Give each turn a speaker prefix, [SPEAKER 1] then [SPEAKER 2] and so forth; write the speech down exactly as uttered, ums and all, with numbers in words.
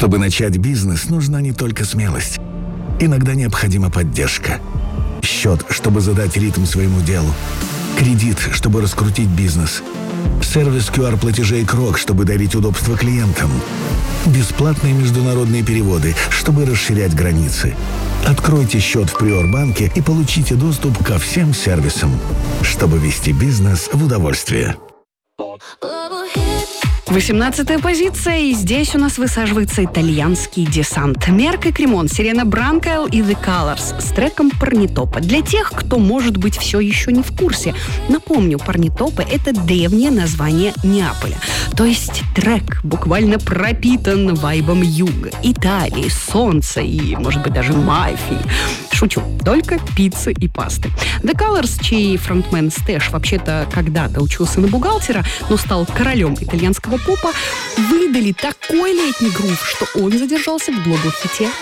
[SPEAKER 1] Чтобы начать бизнес, нужна не только смелость. Иногда необходима поддержка. Счет, чтобы задать ритм своему делу. Кредит, чтобы раскрутить бизнес. Сервис ку ар-платежей Крок, чтобы дарить удобство клиентам. Бесплатные международные переводы, чтобы расширять границы. Откройте счет в Приорбанке и получите доступ ко всем сервисам, чтобы вести бизнес в удовольствие.
[SPEAKER 2] восемнадцатая позиция, и здесь у нас высаживается итальянский десант. Мерк и Кремон, Сирена Бранкайл и The Colors с треком «Парнитопа». Для тех, кто, может быть, все еще не в курсе, напомню, Парнитопа — это древнее название Неаполя. То есть трек буквально пропитан вайбом юга, Италии, солнца и, может быть, даже мафии. Шучу, только пиццы и пасты. The Colors, чей фронтмен Стэш вообще-то когда-то учился на бухгалтера, но стал королем итальянского попа, выдали такой летний грув, что он задержался в глобал-хите